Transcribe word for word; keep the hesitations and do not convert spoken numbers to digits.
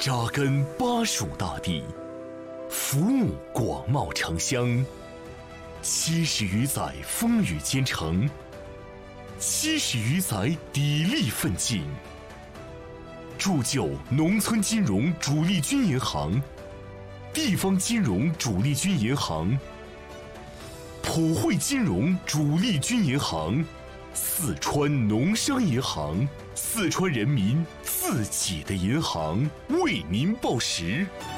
扎根巴蜀大地，服务广袤城乡。七十余载风雨兼程，七十余载砥砺奋进，铸就农村金融主力军银行、地方金融主力军银行、普惠金融主力军银行、四川农商银行，四川人民自己的银行，为民报时。